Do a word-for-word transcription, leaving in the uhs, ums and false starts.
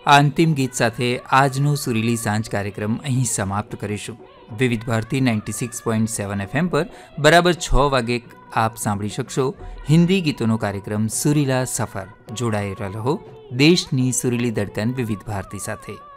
આ અંતિમ ગીત સાથે આજનો સુરીલી સાંજ કાર્યક્રમ અહીં સમાપ્ત કરીશું. વિવિધ Bharati ninety six point seven FM પર બરાબર છ વાગે આપ સાંભળી શકશો હિન્દી ગીતોનો કાર્યક્રમ સુરીલા સફર. જોડાયેલા રહો દેશની સુરીલી ધડકન વિવિધ ભારતી સાથે.